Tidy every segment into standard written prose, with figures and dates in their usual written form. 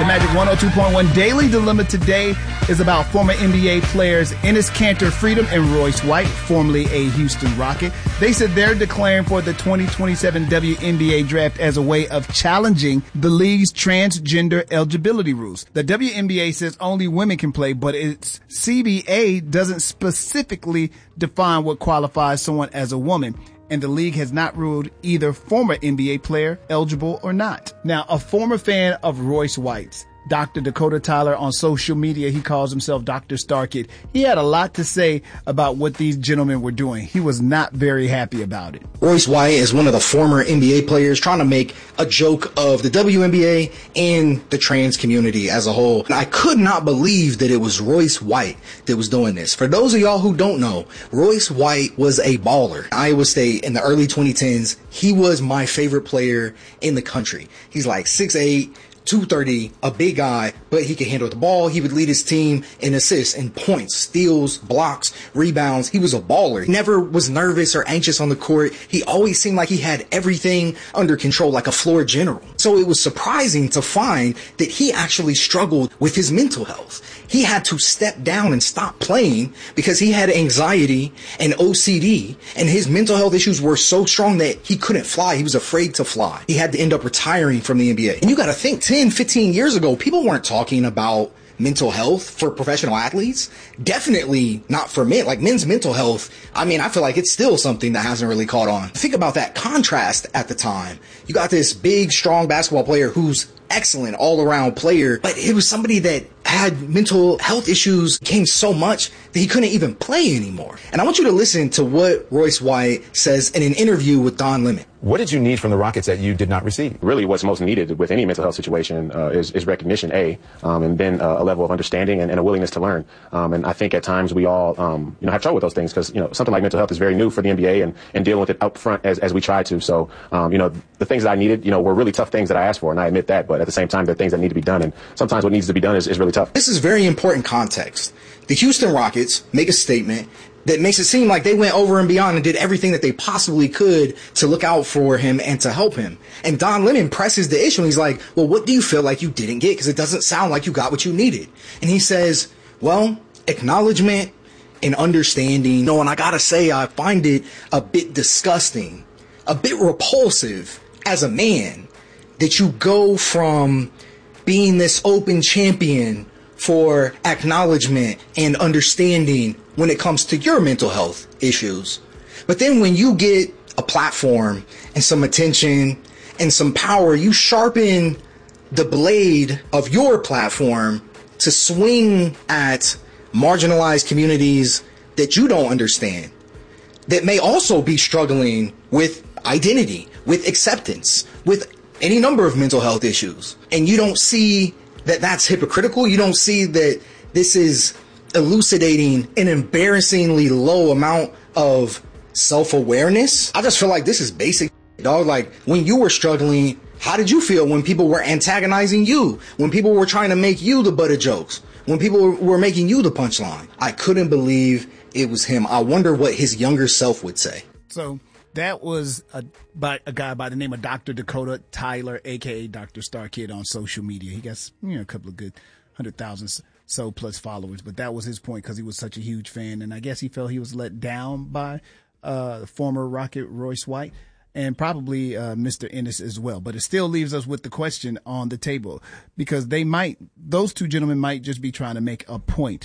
The Magic 102.1 Daily Dilemma today is about former NBA players Enes Kanter Freedom and Royce White, formerly a Houston Rocket. They said they're declaring for the 2027 WNBA draft as a way of challenging the league's transgender eligibility rules. The WNBA says only women can play, but its CBA doesn't specifically define what qualifies someone as a woman, and the league has not ruled either former NBA player eligible or not. Now, a former fan of Royce White's, Dr. Dakota Tyler, on social media, he calls himself Dr. Starkid. He had a lot to say about what these gentlemen were doing. He was not very happy about it. Royce White is one of the former NBA players trying to make a joke of the WNBA and the trans community as a whole. And I could not believe that it was Royce White that was doing this. For those of y'all who don't know, Royce White was a baller. Iowa State in the early 2010s, he was my favorite player in the country. He's like 6'8", 230, a big guy, but he could handle the ball. He would lead his team in assists and points, steals, blocks, rebounds. He was a baller. He never was nervous or anxious on the court. He always seemed like he had everything under control, like a floor general. So it was surprising to find that he actually struggled with his mental health. He had to step down and stop playing because he had anxiety and OCD, and his mental health issues were so strong that he couldn't fly. He was afraid to fly. He had to end up retiring from the NBA. And you got to think, 10, 15 years ago, people weren't talking about mental health for professional athletes. Definitely not for men. Like, men's mental health, I mean, I feel like it's still something that hasn't really caught on. Think about that contrast at the time. You got this big, strong basketball player who's excellent all-around player, but it was somebody that had mental health issues, came so much that he couldn't even play anymore. And I want you to listen to what Royce White says in an interview with Don Lemon. What did you need from the Rockets that you did not receive? Really, what's most needed with any mental health situation is recognition, and then a level of understanding and a willingness to learn. And I think at times we all, have trouble with those things because, something like mental health is very new for the NBA and dealing with it up front as we try to. So, the things that I needed, were really tough things that I asked for, and I admit that. But at the same time, there are things that need to be done, and sometimes what needs to be done is really tough. This is very important context. The Houston Rockets make a statement that makes it seem like they went over and beyond and did everything that they possibly could to look out for him and to help him. And Don Lemon presses the issue, and he's like, well, what do you feel like you didn't get? Because it doesn't sound like you got what you needed. And he says, well, acknowledgement and understanding. And I gotta say, I find it a bit disgusting, a bit repulsive as a man that you go from being this open champion for acknowledgement and understanding when it comes to your mental health issues. But then when you get a platform and some attention and some power, you sharpen the blade of your platform to swing at marginalized communities that you don't understand, that may also be struggling with identity, with acceptance, with any number of mental health issues. And you don't see that that's hypocritical. You don't see that this is elucidating an embarrassingly low amount of self-awareness. I just feel like this is basic, dog. Like, when you were struggling, how did you feel when people were antagonizing you? When people were trying to make you the butt of jokes? When people were making you the punchline? I couldn't believe it was him. I wonder what his younger self would say. So that was a guy by the name of Dr. Dakota Tyler, a.k.a. Dr. Starkid, on social media. He got a couple of good 100,000 so plus followers, but that was his point because he was such a huge fan, and I guess he felt he was let down by former Rocket Royce White and probably Mr. Ennis as well. But it still leaves us with the question on the table, because those two gentlemen might just be trying to make a point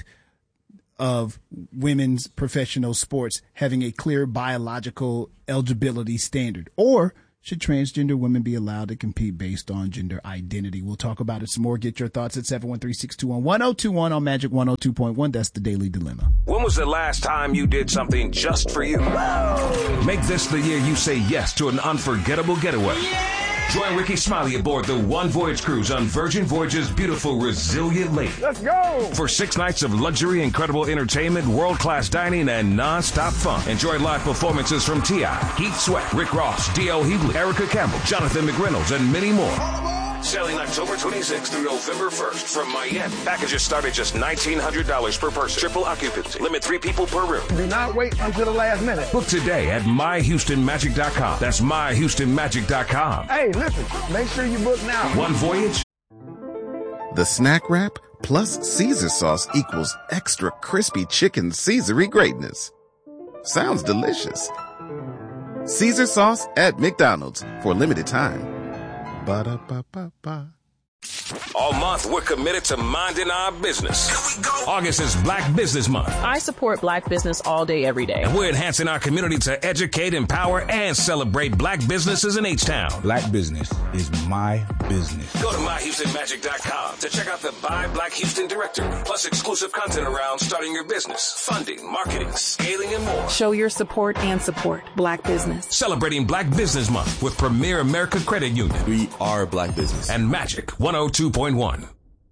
of women's professional sports having a clear biological eligibility standard. Or should transgender women be allowed to compete based on gender identity? We'll talk about it some more. Get your thoughts at 713-621-1021 on Magic 102.1. That's the Daily Dilemma. When was the last time you did something just for you? Make this the year you say yes to an unforgettable getaway. Join Ricky Smiley aboard the One Voyage cruise on Virgin Voyage's beautiful Resilient Lady. Let's go! For 6 nights of luxury, incredible entertainment, world-class dining, and non-stop fun. Enjoy live performances from T.I., Keith Sweat, Rick Ross, D.L. Hughley, Erica Campbell, Jonathan McReynolds, and many more. Sailing October 26th through November 1st from Miami. Packages start at just $1,900 per person. Triple occupancy. Limit 3 people per room. Do not wait until the last minute. Book today at myhoustonmagic.com. That's myhoustonmagic.com. Hey, listen, make sure you book now. One Voyage. The snack wrap plus Caesar sauce equals extra crispy chicken Caesar-y greatness. Sounds delicious. Caesar sauce at McDonald's for a limited time. Ba-da-ba-ba-ba. All month, we're committed to minding our business. August is Black Business Month. I support black business all day, every day. And we're enhancing our community to educate, empower, and celebrate black businesses in H-Town. Black business is my business. Go to myhoustonmagic.com to check out the Buy Black Houston directory, plus exclusive content around starting your business, funding, marketing, scaling, and more. Show your support and support black business. Celebrating Black Business Month with Premier America Credit Union. We are black business. And Magic 102.1.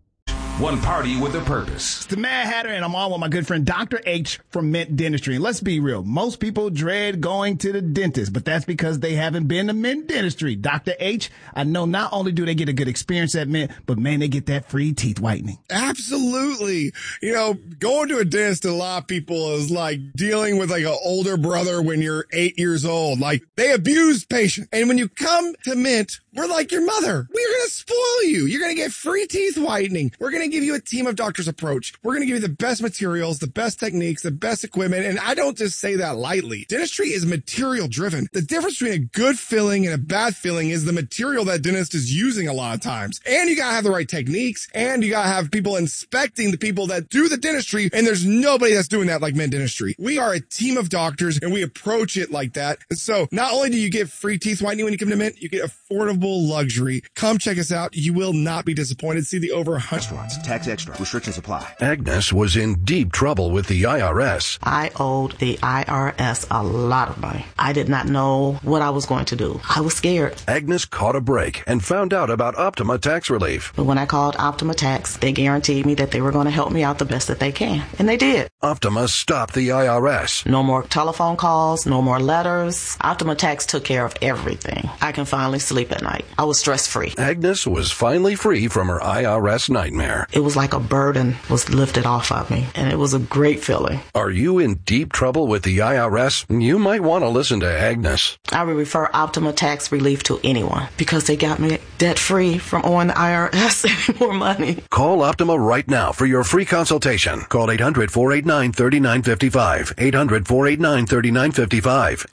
One party with a purpose. It's the Mad Hatter, and I'm on with my good friend Dr. H from Mint Dentistry. And let's be real, most people dread going to the dentist, but that's because they haven't been to Mint Dentistry. Dr. H, I know not only do they get a good experience at Mint, but man, they get that free teeth whitening. Absolutely. You know, going to a dentist to a lot of people is like dealing with like an older brother when you're 8 years old. Like, they abuse patients. And when you come to Mint, we're like your mother. We're going to spoil you. You're going to get free teeth whitening. We're going to give you a team of doctors approach. We're going to give you the best materials, the best techniques, the best equipment. And I don't just say that lightly. Dentistry is material driven. The difference between a good filling and a bad filling is the material that dentist is using a lot of times. And you got to have the right techniques, and you got to have people inspecting the people that do the dentistry. And there's nobody that's doing that like Mint Dentistry. We are a team of doctors, and we approach it like that. And so not only do you get free teeth whitening when you come to Mint, you get affordable luxury. Come check us out. You will not be disappointed. See the over 100 restaurants. Tax extra. Restrictions apply. Agnes was in deep trouble with the IRS. I owed the IRS a lot of money. I did not know what I was going to do. I was scared. Agnes caught a break and found out about Optima Tax Relief. But when I called Optima Tax, they guaranteed me that they were going to help me out the best that they can. And they did. Optima stopped the IRS. No more telephone calls, no more letters. Optima Tax took care of everything. I can finally sleep at night. I was stress-free. Agnes was finally free from her IRS nightmare. It was like a burden was lifted off of me, and it was a great feeling. Are you in deep trouble with the IRS? You might want to listen to Agnes. I would refer Optima Tax Relief to anyone because they got me debt-free from owing the IRS any more money. Call Optima right now for your free consultation. Call 800-489-3955. 800-489-3955.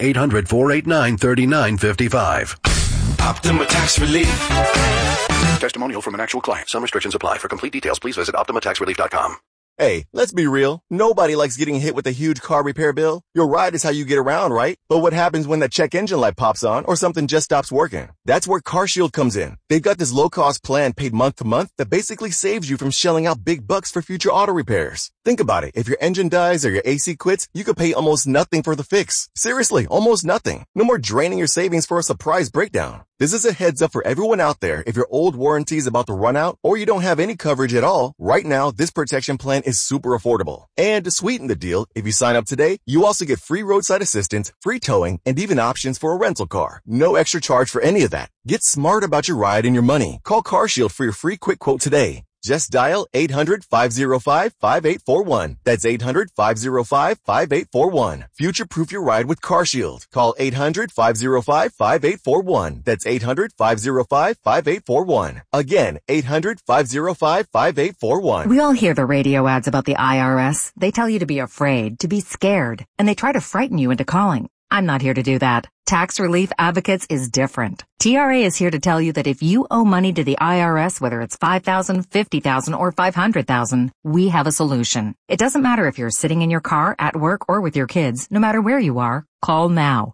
800-489-3955. Optima Tax Relief. Testimonial from an actual client. Some restrictions apply. For complete details, please visit OptimaTaxRelief.com. Hey, let's be real. Nobody likes getting hit with a huge car repair bill. Your ride is how you get around, right? But what happens when that check engine light pops on or something just stops working? That's where CarShield comes in. They've got this low-cost plan paid month to month that basically saves you from shelling out big bucks for future auto repairs. Think about it. If your engine dies or your AC quits, you could pay almost nothing for the fix. Seriously, almost nothing. No more draining your savings for a surprise breakdown. This is a heads up for everyone out there. If your old warranty is about to run out or you don't have any coverage at all, right now, this protection plan is super affordable. And to sweeten the deal, if you sign up today, you also get free roadside assistance, free towing, and even options for a rental car. No extra charge for any of that. Get smart about your ride and your money. Call CarShield for your free quick quote today. Just dial 800-505-5841. That's 800-505-5841. Future-proof your ride with CarShield. Call 800-505-5841. That's 800-505-5841. Again, 800-505-5841. We all hear the radio ads about the IRS. They tell you to be afraid, to be scared, and they try to frighten you into calling. I'm not here to do that. Tax Relief Advocates is different. TRA is here to tell you that if you owe money to the IRS, whether it's $5,000, $50,000, or $500,000, we have a solution. It doesn't matter if you're sitting in your car, at work, or with your kids. No matter where you are, call now.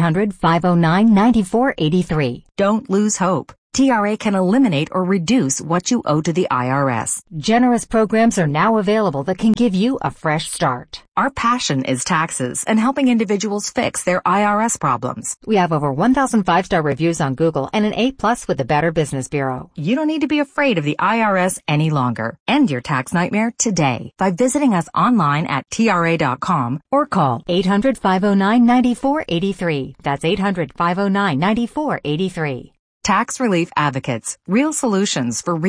800-509-9483. Don't lose hope. TRA can eliminate or reduce what you owe to the IRS. Generous programs are now available that can give you a fresh start. Our passion is taxes and helping individuals fix their IRS problems. We have over 1,000 5-star reviews on Google and an A+ with the Better Business Bureau. You don't need to be afraid of the IRS any longer. End your tax nightmare today by visiting us online at TRA.com or call 800-509-9483. That's 800-509-9483. Tax Relief Advocates. Real solutions for